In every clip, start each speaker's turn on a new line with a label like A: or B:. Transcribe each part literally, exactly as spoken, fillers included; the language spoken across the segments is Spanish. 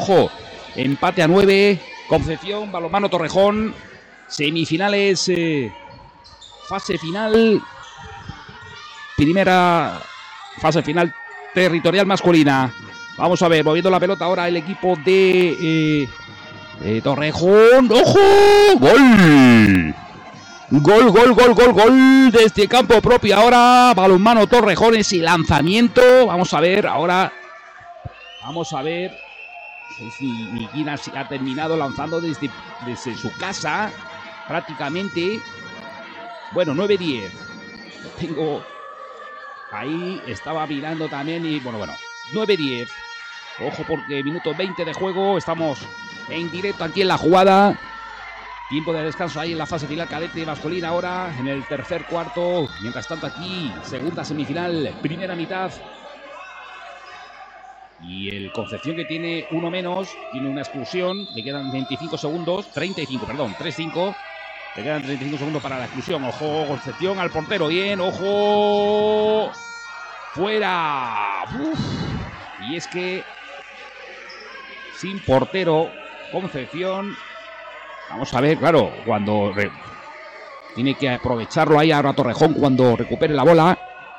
A: Ojo, empate a nueve. Concepción, Balonmano Torrejón. Semifinales, eh, fase final. Primera fase final territorial masculina. Vamos a ver, moviendo la pelota ahora el equipo de, eh, de Torrejón. ¡Ojo! ¡Gol! Gol, gol, gol, gol, gol desde campo propio. Ahora Balonmano Torrejones y lanzamiento. Vamos a ver ahora. Vamos a ver si Miquina ha terminado lanzando desde, desde su casa. Prácticamente. Bueno, nueve diez. Tengo. Ahí estaba mirando también y bueno, bueno. nueve diez. Ojo porque minuto veinte de juego. Estamos en directo aquí en la jugada. Tiempo de descanso ahí en la fase final cadete masculina ahora, en el tercer cuarto. Mientras tanto aquí, segunda semifinal, primera mitad. Y el Concepción, que tiene uno menos, tiene una exclusión. Le quedan veinticinco segundos, treinta y cinco, perdón, treinta y cinco. Le quedan treinta y cinco segundos para la exclusión. Ojo, Concepción al portero, bien, ojo. Fuera. Uf. Y es que sin portero, Concepción. Vamos a ver, claro, cuando re... tiene que aprovecharlo ahí ahora Torrejón cuando recupere la bola.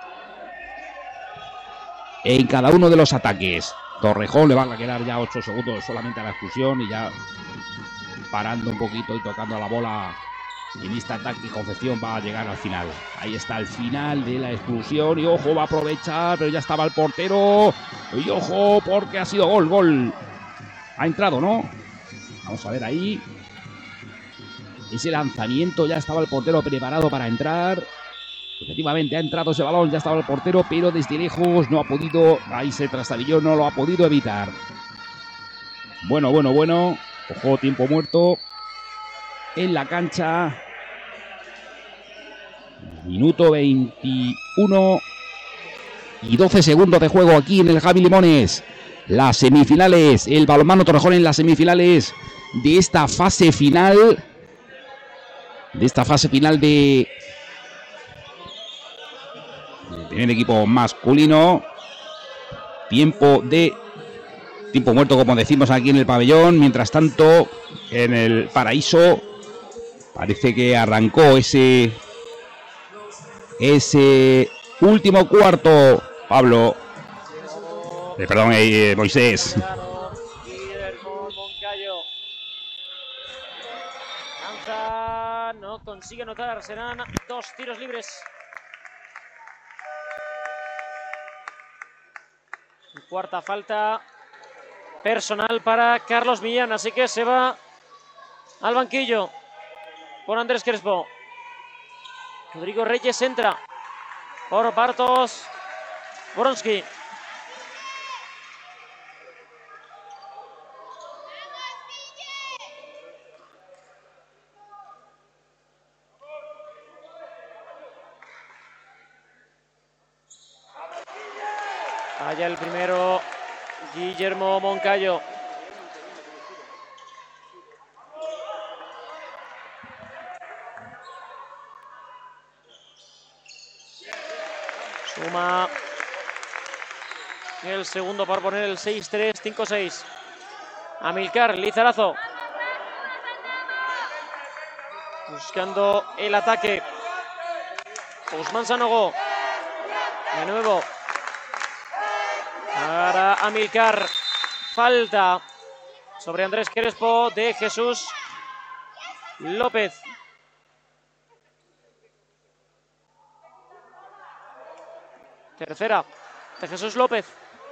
A: En cada uno de los ataques. Torrejón le van a quedar ya ocho segundos solamente a la exclusión y ya parando un poquito y tocando la bola en este ataque. Concepción va a llegar al final. Ahí está el final de la exclusión y ojo, va a aprovechar, pero ya estaba el portero. Y ojo, porque ha sido gol, gol. Ha entrado, ¿no? Vamos a ver ahí. Ese lanzamiento, ya estaba el portero preparado para entrar. Efectivamente ha entrado ese balón, ya estaba el portero, pero desde lejos no ha podido. Ahí se trastabilló, no lo ha podido evitar. Bueno, bueno, bueno. Ojo, tiempo muerto en la cancha. Minuto veintiuno y doce segundos de juego aquí en el Javi Limones. Las semifinales, el Balonmano Torrejón en las semifinales de esta fase final. De esta fase final de el primer equipo masculino. Tiempo de tiempo muerto, como decimos aquí en el pabellón. Mientras tanto, en el Paraíso parece que arrancó ese ese último cuarto. Pablo, eh, perdón, eh, Moisés.
B: No consigue anotar, serán dos tiros libres. Cuarta falta personal para Carlos Millán, así que se va al banquillo por Andrés Crespo. Rodrigo Reyes entra por Bartosz Bronski. Allá el primero, Guillermo Moncayo. Suma el segundo para poner el seis tres, cinco seis. Amilcar Lizarazo. Buscando el ataque. Ousmane Sanogo. De nuevo. Para Amilcar. Falta sobre Andrés Crespo de Jesús López. Tercera de Jesús López.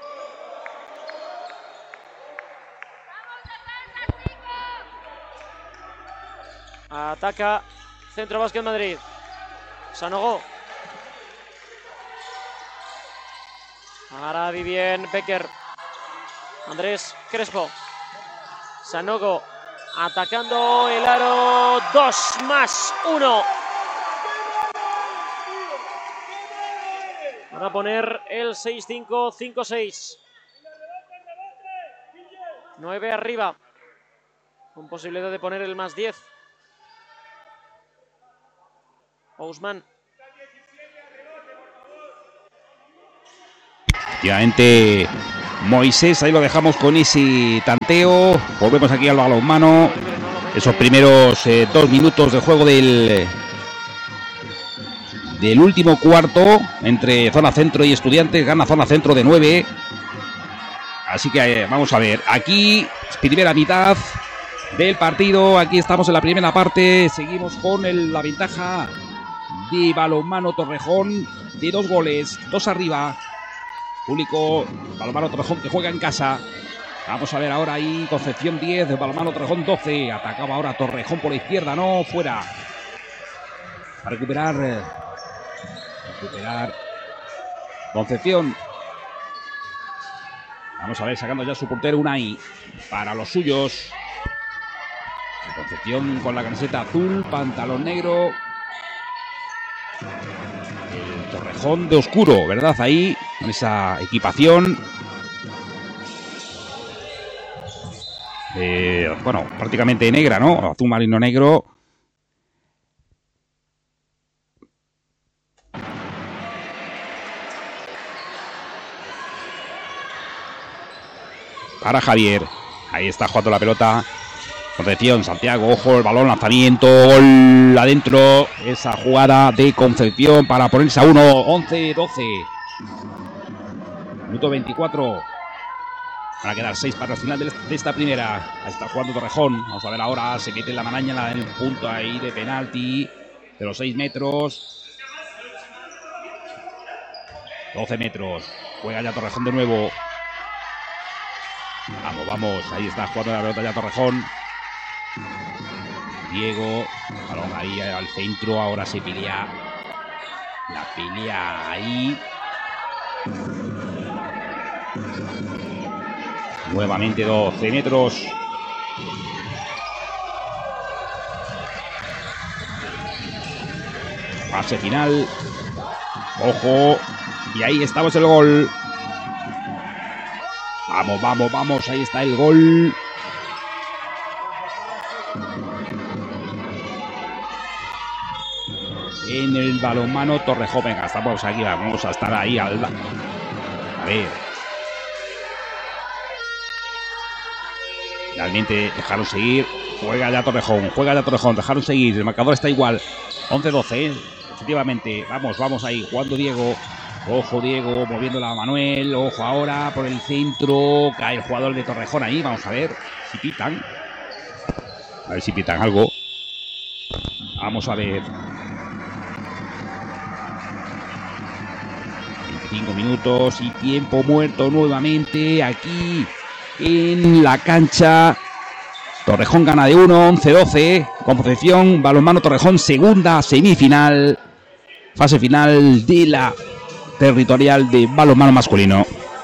B: Ataca Centro Básquet Madrid. Sanogo. Ahora Vivien Becker. Andrés Crespo. Sanogo atacando el aro. Dos más uno. Para poner el seis cinco, cinco seis. nueve arriba. Con posibilidad de poner el más diez. Ousmane.
A: Efectivamente, Moisés, ahí lo dejamos con ese tanteo. Volvemos aquí al balonmano. Esos primeros eh, dos minutos de juego del, del último cuarto entre Zona Centro y Estudiantes. Gana Zona Centro de nueve. Así que eh, vamos a ver. Aquí, primera mitad del partido. Aquí estamos en la primera parte. Seguimos con el, la ventaja de Balonmano Torrejón de dos goles, dos arriba. Público Balonmano Torrejón que juega en casa. Vamos a ver ahora ahí Concepción diez, Balonmano Torrejón doce. Atacaba ahora Torrejón por la izquierda, no, fuera. A recuperar. Recuperar Concepción. Vamos a ver, sacando ya su portero Unai para los suyos. Concepción con la camiseta azul, pantalón negro. El Torrejón de oscuro, ¿verdad? Ahí, con esa equipación. Eh, bueno, prácticamente negra, ¿no? Azul marino negro. Para Javier. Ahí está jugando la pelota. Concepción, Santiago, ojo, el balón, lanzamiento, gol adentro. Esa jugada de Concepción para ponerse a uno, once doce. Minuto veinticuatro. Van a quedar seis para el final de esta primera. Ahí está jugando Torrejón. Vamos a ver ahora, se mete la maraña en el punto ahí de penalti de los seis metros. doce metros. Juega ya Torrejón de nuevo. Vamos, vamos. Ahí está jugando la pelota ya Torrejón. Diego, balón ahí al centro, ahora se pelea la pelea ahí. Nuevamente doce metros. Pase final. Ojo. Y ahí estamos el gol. Vamos, vamos, vamos. Ahí está el gol. En el balonmano Torrejón. Venga, estamos aquí, vamos a estar ahí al... A ver. Realmente dejaron seguir. Juega ya Torrejón, juega ya Torrejón, dejaron seguir. El marcador está igual. once doce, ¿eh? Efectivamente. Vamos, vamos ahí. Jugando Diego. Ojo Diego, moviéndola a Manuel. Ojo ahora por el centro. Cae el jugador de Torrejón ahí. Vamos a ver si pitan. A ver si pitan algo. Vamos a ver. veinticinco minutos y tiempo muerto nuevamente aquí en la cancha. Torrejón gana de uno, once doce. Concepción, balonmano Torrejón, segunda semifinal. Fase final de la territorial de balonmano masculino.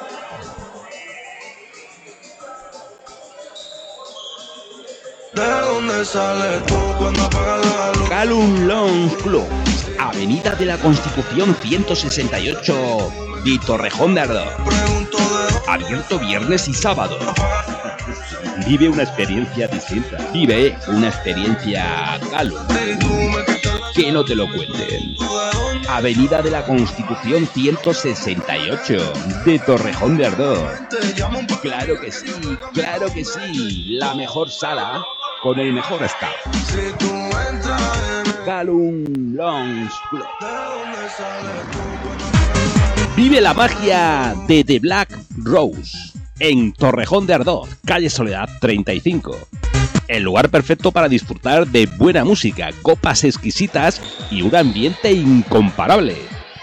A: Calum Lounge Club, Avenida de la Constitución ciento sesenta y ocho de Torrejón de Ardoz. Abierto viernes y sábado. Vive una experiencia distinta. Vive una experiencia Calum. Que no te lo cuenten. Avenida de la Constitución ciento sesenta y ocho de Torrejón de Ardoz. Claro que sí, claro que sí. La mejor sala con el mejor staff. Calum Lounge Club. Vive la magia de The Black Rose en Torrejón de Ardoz, calle Soledad treinta y cinco. El lugar perfecto para disfrutar de buena música, copas exquisitas y un ambiente incomparable.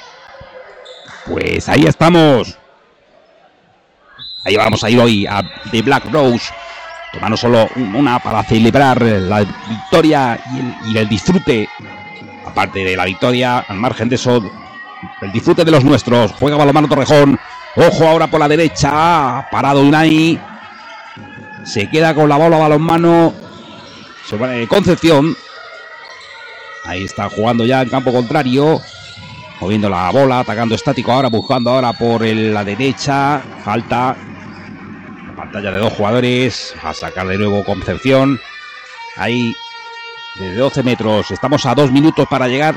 A: Pues ahí estamos. Ahí vamos a ir hoy a The Black Rose. Tomando solo una para celebrar la victoria y el, y el disfrute. Aparte de la victoria, al margen de eso, el disfrute de los nuestros. Juega balonmano Torrejón. Ojo ahora por la derecha. Parado Unai. Se queda con la bola balonmano sobre Concepción. Ahí está jugando ya en campo contrario. Moviendo la bola, atacando estático ahora, buscando ahora por el, la derecha. Falta. Pantalla de dos jugadores. A sacar de nuevo Concepción. Ahí de doce metros. Estamos a dos minutos para llegar.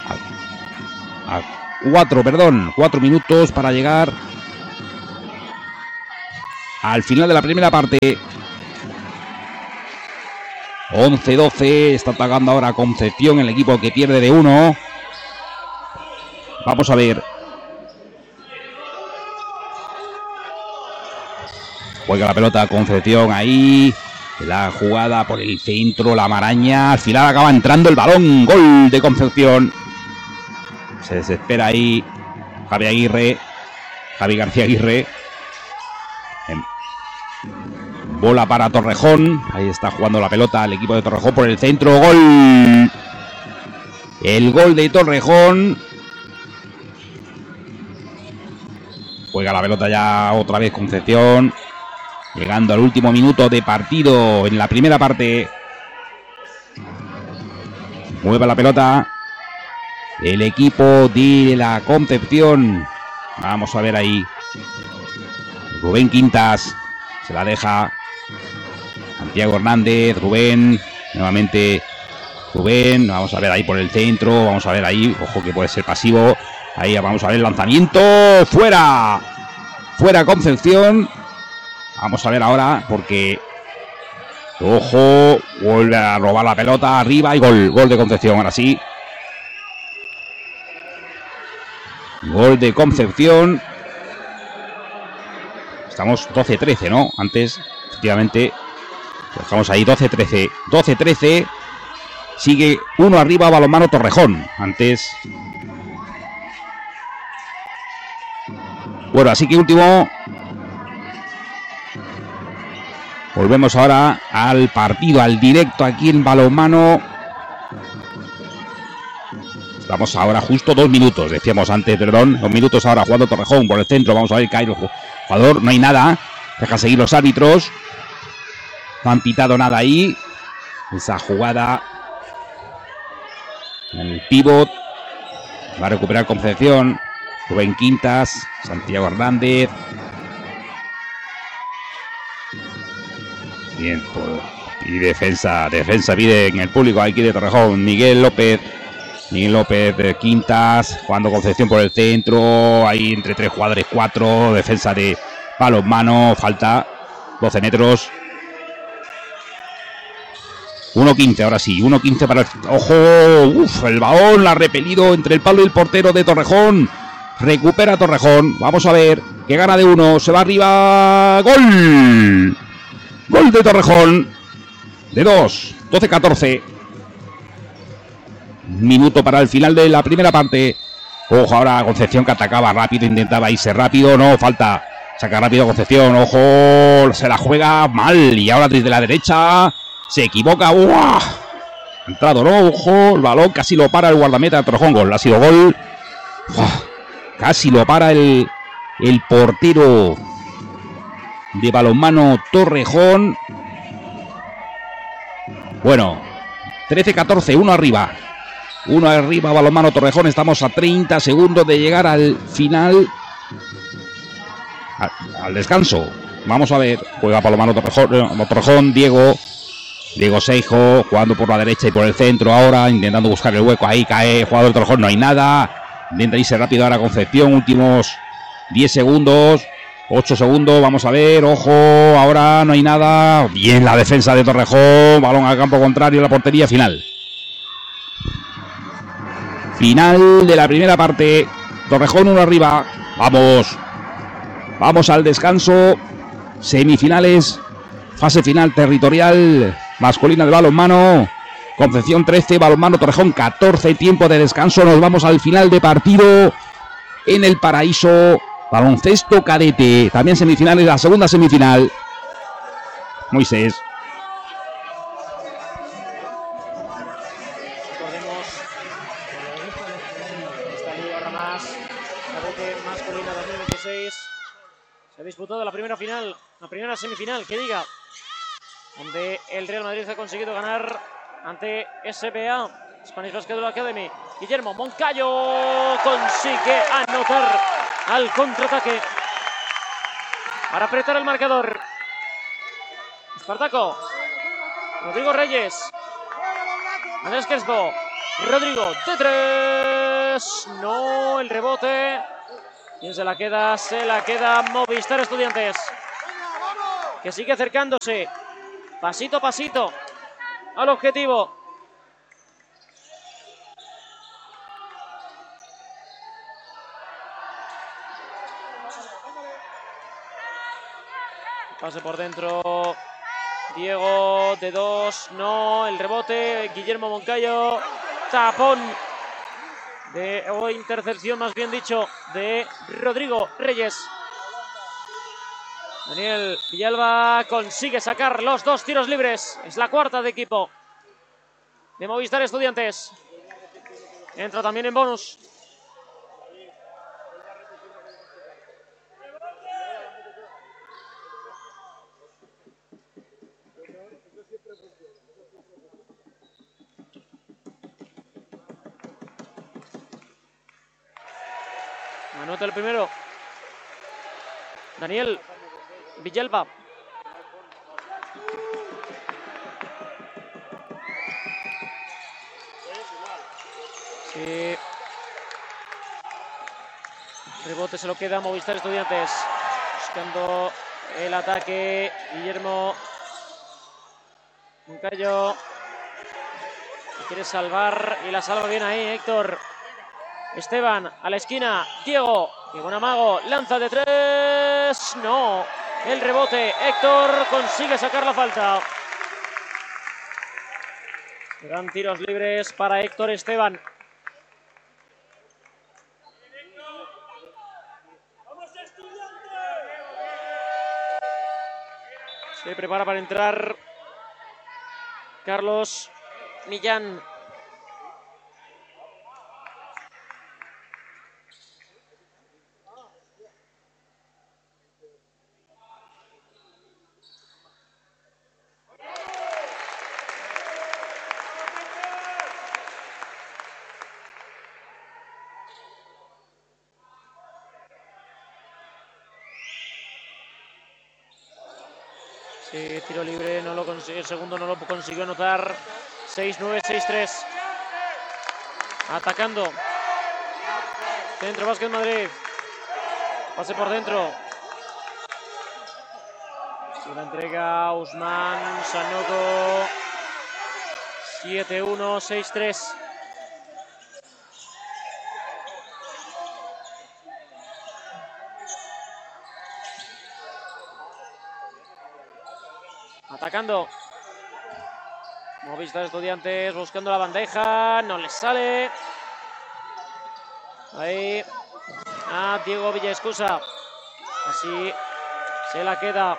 A: A, a cuatro, perdón. Cuatro minutos para llegar al final de la primera parte. once doce, está atacando ahora Concepción, el equipo que pierde de uno. Vamos a ver. Juega la pelota Concepción ahí. La jugada por el centro, la maraña. Al final acaba entrando el balón. Gol de Concepción. Se desespera ahí Javi Aguirre. Javi García Aguirre. Bola para Torrejón. Ahí está jugando la pelota el equipo de Torrejón por el centro. Gol. El gol de Torrejón. Juega la pelota ya otra vez Concepción. Llegando al último minuto de partido en la primera parte. Mueve la pelota el equipo de la Concepción. Vamos a ver ahí. Rubén Quintas se la deja Santiago Hernández. Rubén, nuevamente Rubén. Vamos a ver ahí por el centro. Vamos a ver ahí. Ojo que puede ser pasivo. Ahí vamos a ver el lanzamiento. Fuera. Fuera Concepción. Vamos a ver ahora porque... Ojo, vuelve a robar la pelota arriba y gol. Gol de Concepción, ahora sí. Gol de Concepción. Estamos doce trece, ¿no? Antes, efectivamente, dejamos ahí doce trece. doce trece. Sigue uno arriba, Balonmano Torrejón. Antes... Bueno, así que último... Volvemos ahora al partido, al directo aquí en Balonmano. Estamos ahora justo dos minutos, decíamos antes, perdón. Dos minutos ahora jugando Torrejón por el centro. Vamos a ver, cae el jugador, no hay nada. Deja seguir los árbitros. No han pitado nada ahí. Esa jugada en el pívot. Va a recuperar Concepción. Rubén Quintas, Santiago Hernández. Bien, pues, y defensa, defensa pide en el público aquí de Torrejón, Miguel López, Miguel López de Quintas, jugando Concepción por el centro, ahí entre tres jugadores, cuatro, defensa de balonmano, falta doce metros, uno quince, ahora sí, uno quince para el... ¡Ojo! ¡Uf! El balón la ha repelido entre el palo y el portero de Torrejón, recupera Torrejón, vamos a ver, que gana de uno, se va arriba, ¡gol! Gol de Torrejón, de dos, doce catorce. Minuto para el final de la primera parte. Ojo ahora Concepción que atacaba rápido, intentaba irse rápido, no, falta. Saca rápido Concepción, ojo, se la juega mal. Y ahora desde la derecha se equivoca. ¡Uah! Ha entrado, no, ojo, el balón casi lo para el guardameta de Torrejón. Gol, ha sido gol. ¡Uah! Casi lo para el, el portero de balonmano Torrejón. Bueno, trece catorce, uno arriba. Uno arriba, balonmano Torrejón. Estamos a treinta segundos de llegar al final. Al, al descanso. Vamos a ver. Juega balonmano Torrejón, Torrejón. Diego. Diego Seijo jugando por la derecha y por el centro ahora. Intentando buscar el hueco. Ahí cae. Jugador de Torrejón. No hay nada. Intenta irse rápido ahora Concepción. Últimos diez segundos. ocho segundos, vamos a ver, ojo, ahora no hay nada. Bien la defensa de Torrejón, balón al campo contrario, la portería final. Final de la primera parte, Torrejón uno arriba, vamos, vamos al descanso, semifinales, fase final territorial, masculina de balonmano, Concepción trece, balonmano Torrejón catorce, tiempo de descanso, nos vamos al final de partido en el Paraíso. Baloncesto cadete, también semifinales, la segunda semifinal. Moisés.
B: Recordemos esta liga ahora más cadete masculina dos mil veintiséis. Se ha disputado la primera final, la primera semifinal, que diga, donde el Real Madrid ha conseguido ganar ante S B A, Spanish Basketball Academy. Guillermo Moncayo consigue anotar al contraataque para apretar el marcador. Espartaco, Rodrigo Reyes, Andrés Crespo, Rodrigo de tres, no, el rebote, ¿quién se la queda? Se la queda Movistar Estudiantes. que sigue acercándose pasito a pasito al objetivo. Pase por dentro. Diego de dos. No. El rebote. Guillermo Moncayo. Tapón. De, o intercepción, más bien dicho, de Rodrigo Reyes. Daniel Villalba consigue sacar los dos tiros libres. Es la cuarta de equipo de Movistar Estudiantes. Entra también en bonus. Anota el primero Daniel Villalba. Sí. Rebote se lo queda Movistar Estudiantes. Buscando el ataque. Guillermo Moncayo. Quiere salvar y la salva bien ahí Héctor Esteban a la esquina. Diego. Qué buen amago. Lanza de tres. No. El rebote. Héctor consigue sacar la falta. Serán tiros libres para Héctor Esteban. Se prepara para entrar Carlos Millán. Sí, tiro libre, no lo consiguió, el segundo no lo consiguió anotar. seis nueve, seis tres. Atacando. Centro, Básquet Madrid. Pase por dentro. Se la entrega Usman Sanogo. siete uno, seis tres. Atacando. Movistar Estudiantes buscando la bandeja. No les sale. Ahí. A Diego Villaescusa. Así se la queda.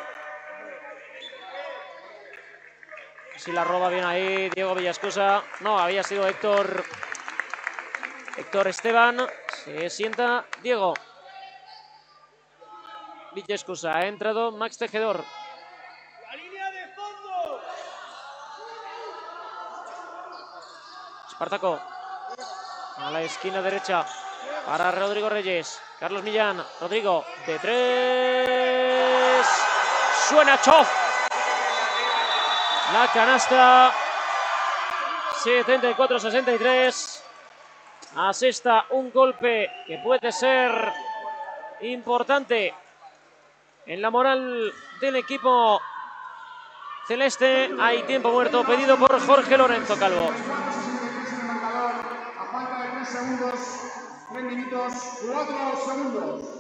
B: Así la roba bien ahí Diego Villaescusa. No, había sido Héctor. Héctor Esteban. Se sienta Diego Villaescusa. Ha entrado Max Tejedor. Espartaco a la esquina derecha para Rodrigo Reyes. Carlos Millán. Rodrigo de tres. Suena Chof. La canasta. setenta y cuatro sesenta y tres. Asesta un golpe que puede ser importante en la moral del equipo celeste. Hay tiempo muerto pedido por Jorge Lorenzo Calvo.
C: Segundos, tres minutos, cuatro segundos.